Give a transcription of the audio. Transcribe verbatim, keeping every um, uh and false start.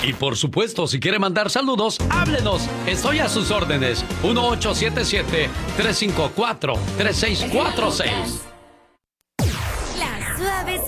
Y por supuesto, si quiere mandar saludos, háblenos. Estoy a sus órdenes. uno ocho siete siete, tres cinco cuatro, tres seis cuatro seis. La suavecita